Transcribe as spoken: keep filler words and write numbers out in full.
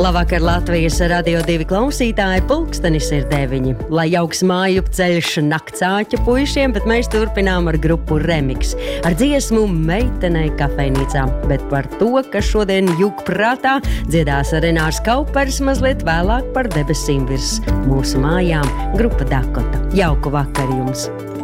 Labvakar, Latvijas Radio divi klausītāji, pulkstenis ir deviņi. Lai jauks māju ceļš naktsāķa puišiem, bet mēs turpinām ar grupu Remix. Ar dziesmu Meitenei kafejnīcā. Bet par to, kas šodien jūk prātā, dziedās Renārs Kaupers mazliet vēlāk par debesīm virs mūsu mājām. Grupa Dakota. Jauku vakaru jums!